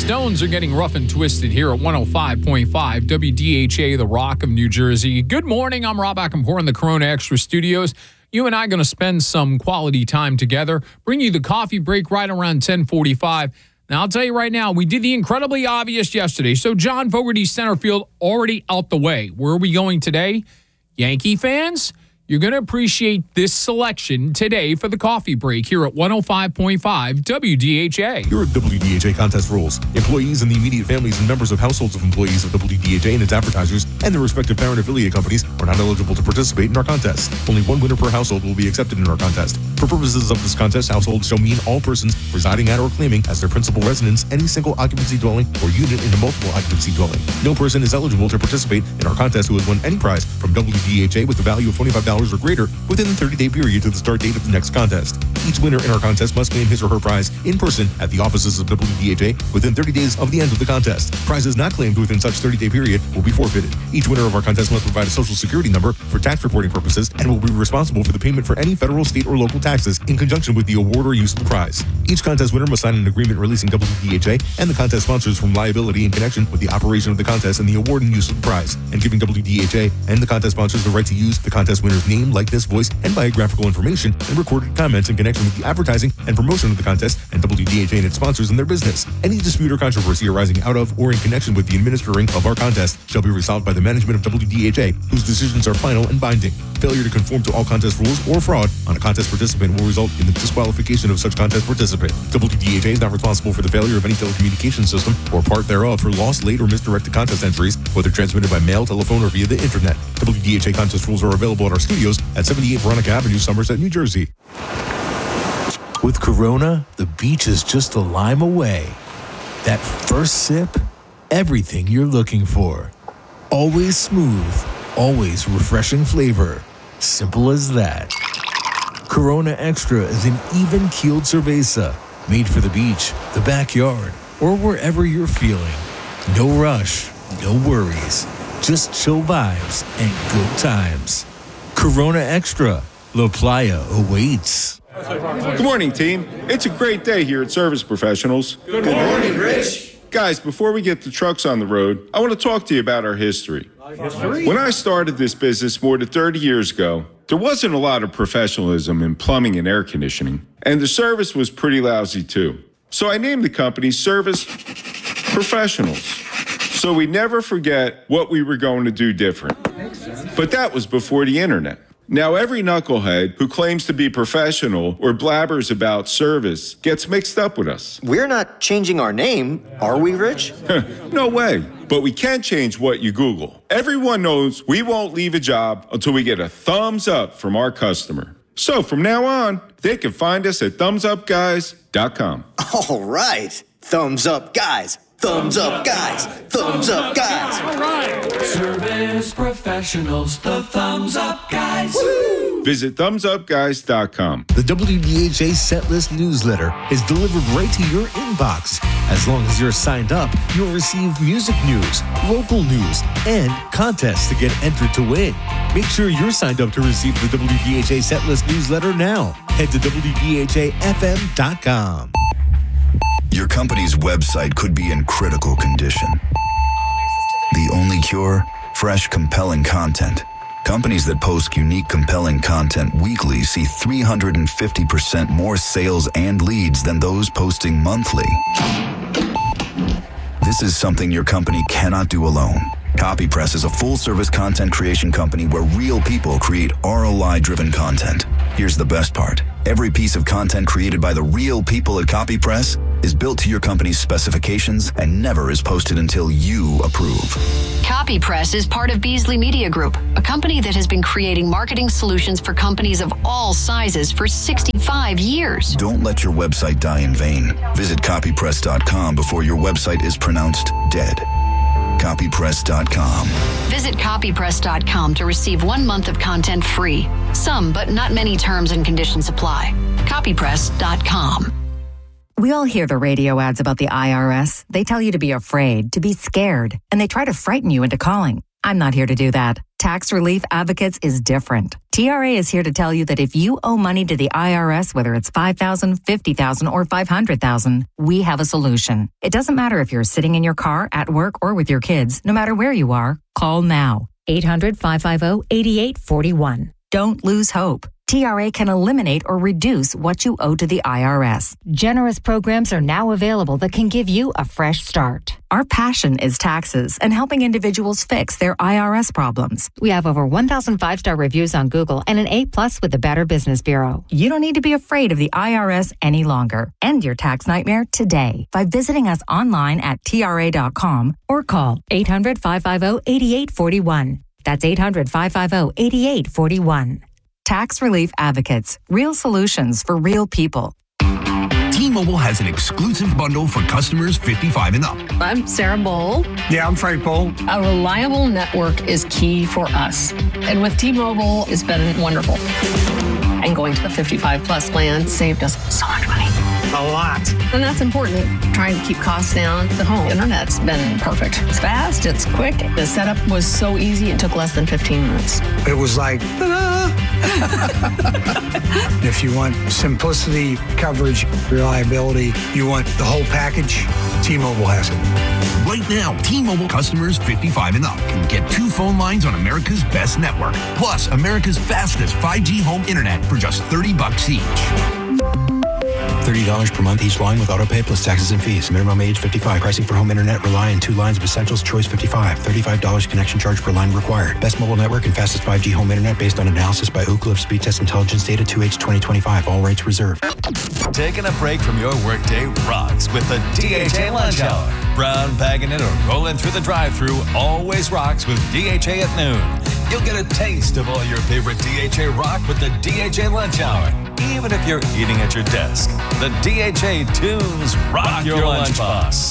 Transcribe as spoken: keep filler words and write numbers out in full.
Stones are getting rough and twisted here at one oh five point five W D H A, The Rock of New Jersey. Good morning. I'm Rob Ackenpour in the Corona Extra Studios. You and I are going to spend some quality time together, bring you the coffee break right around ten forty-five. Now, I'll tell you right now, we did the incredibly obvious yesterday. So John Fogerty's center field already out the way. Where are we going today? Yankee fans, you're going to appreciate this selection today for the coffee break here at one oh five point five W D H A. Here at W D H A Contest Rules. Employees and the immediate families and members of households of employees of W D H A and its advertisers and their respective parent affiliate companies are not eligible to participate in our contest. Only one winner per household will be accepted in our contest. For purposes of this contest, households shall mean all persons residing at or claiming as their principal residence any single occupancy dwelling or unit in a multiple occupancy dwelling. No person is eligible to participate in our contest who has won any prize from W D H A with a value of twenty-five dollars or greater within the thirty-day period to the start date of the next contest. Each winner in our contest must claim his or her prize in person at the offices of W D H A within thirty days of the end of the contest. Prizes not claimed within such thirty-day period will be forfeited. Each winner of our contest must provide a social security number for tax reporting purposes and will be responsible for the payment for any federal, state, or local taxes in conjunction with the award or use of the prize. Each contest winner must sign an agreement releasing W D H A and the contest sponsors from liability in connection with the operation of the contest and the award and use of the prize, and giving W D H A and the contest sponsors the right to use the contest winner's name, likeness, voice, and biographical information and recorded comments in connection with the advertising and promotion of the contest and W D H A and its sponsors and their business. Any dispute or controversy arising out of or in connection with the administering of our contest shall be resolved by the management of W D H A, whose decisions are final and binding. Failure to conform to all contest rules or fraud on a contest participant will result in the disqualification of such contest participant. W D H A is not responsible for the failure of any telecommunications system or part thereof for lost, late, or misdirected contest entries, whether transmitted by mail, telephone, or via the internet. W D H A contest rules are available at our studios at seventy-eight Veronica Avenue, Somerset, New Jersey. With Corona, the beach is just a lime away. That first sip, everything you're looking for. Always smooth, always refreshing flavor. Simple as that. Corona Extra is an even-keeled cerveza, made for the beach, the backyard, or wherever you're feeling. No rush, no worries, just chill vibes and good times. Corona Extra, La Playa awaits. Good morning, team. It's a great day here at Service Professionals. Good morning, Rich. Guys, before we get the trucks on the road, I want to talk to you about our history. History? When I started this business more than thirty years ago, there wasn't a lot of professionalism in plumbing and air conditioning, and the service was pretty lousy too. So I named the company Service Professionals, so we never forget what we were going to do different. But that was before the internet. Now every knucklehead who claims to be professional or blabbers about service gets mixed up with us. We're not changing our name, are we, Rich? No way. But we can change what you Google. Everyone knows we won't leave a job until we get a thumbs up from our customer. So from now on, they can find us at thumbs up guys dot com. All right. Thumbs up, guys. Thumbs up, guys. Thumbs up, guys. All right. Service Professionals, the Thumbs Up Guys. Woo! Visit thumbs up guys dot com. The W D H A Set List newsletter is delivered right to your inbox. As long as you're signed up, you'll receive music news, local news, and contests to get entered to win. Make sure you're signed up to receive the W D H A Set List newsletter now. Head to W D H A F M dot com. Your company's website could be in critical condition. The only cure? Fresh, compelling content. Companies that post unique, compelling content weekly see three hundred fifty percent more sales and leads than those posting monthly. This is something your company cannot do alone. CopyPress is a full-service content creation company where real people create R O I-driven content. Here's the best part. Every piece of content created by the real people at CopyPress is built to your company's specifications and never is posted until you approve. CopyPress is part of Beasley Media Group, a company that has been creating marketing solutions for companies of all sizes for sixty-five years. Don't let your website die in vain. Visit copypress dot com before your website is pronounced dead. copypress dot com. Visit copypress dot com to receive one month of content free. Some, but not many terms and conditions apply. copypress dot com. We all hear the radio ads about the I R S. They tell you to be afraid, to be scared, and they try to frighten you into calling. I'm not here to do that. Tax Relief Advocates is different. T R A is here to tell you that if you owe money to the I R S, whether it's five thousand dollars, fifty thousand dollars, or five hundred thousand dollars, we have a solution. It doesn't matter if you're sitting in your car, at work, or with your kids. No matter where you are, call now. eight hundred, five five zero, eight eight four one. Don't lose hope. T R A can eliminate or reduce what you owe to the I R S. Generous programs are now available that can give you a fresh start. Our passion is taxes and helping individuals fix their I R S problems. We have over one thousand five-star reviews on Google and an A-plus with the Better Business Bureau. You don't need to be afraid of the I R S any longer. End your tax nightmare today by visiting us online at T R A dot com or call eight hundred, five five zero, eight eight four one. That's eight hundred, five five zero, eight eight four one. Tax Relief Advocates. Real solutions for real people. T-Mobile has an exclusive bundle for customers fifty-five and up. I'm Sarah Bowl. Yeah, I'm Frank Bowl. A reliable network is key for us. And with T-Mobile, it's been wonderful. And going to the fifty-five plus plan saved us so much money. A lot. And that's important. Trying to keep costs down. The home internet's been perfect. It's fast, it's quick. The setup was so easy, it took less than fifteen minutes. It was like, ta-da! If you want simplicity, coverage, reliability, you want the whole package, T-Mobile has it. Right now, T-Mobile customers fifty-five and up can get two phone lines on America's best network, plus America's fastest five G home internet for just thirty bucks each. thirty dollars per month each line with autopay plus taxes and fees. Minimum age fifty-five. Pricing for home internet rely on two lines of Essentials. Choice fifty-five. thirty-five dollars connection charge per line required. Best mobile network and fastest five G home internet based on analysis by Ookla of Speed Test Intelligence data two H twenty twenty-five. All rates reserved. Taking a break from your workday rocks with the D H A Lunch Hour. Brown bagging it or rolling through the drive-thru always rocks with D H A at noon. You'll get a taste of all your favorite D H A rock with the D H A Lunch Hour. Even if you're eating at your desk, the D H A tunes rock, rock your, your lunchbox.